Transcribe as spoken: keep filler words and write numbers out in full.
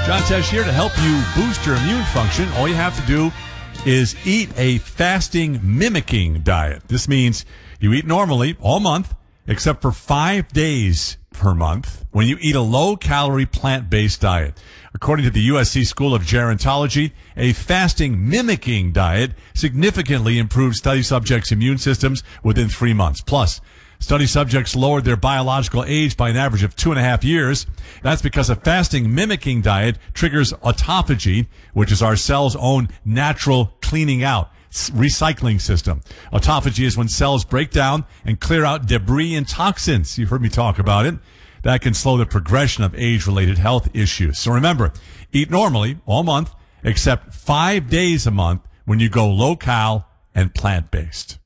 John Tesh here to help you boost your immune function. All you have to do is eat a fasting mimicking diet. This means you eat normally all month, except for five days per month when you eat a low-calorie plant-based diet. According to the U S C School of Gerontology, a fasting mimicking diet significantly improves study subjects' immune systems within three months. Plus, study subjects lowered their biological age by an average of two and a half years. That's because a fasting mimicking diet triggers autophagy, which is our cell's own natural cleaning out, recycling system. Autophagy is when cells break down and clear out debris and toxins. You've heard me talk about it. That can slow the progression of age-related health issues. So remember, eat normally all month, except five days a month when you go low-cal and plant-based.